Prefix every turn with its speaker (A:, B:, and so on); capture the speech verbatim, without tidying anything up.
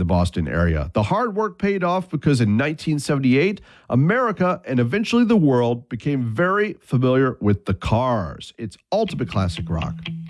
A: the Boston area. The hard work paid off because in nineteen seventy-eight, America and eventually the world became very familiar with the Cars. It's ultimate classic rock.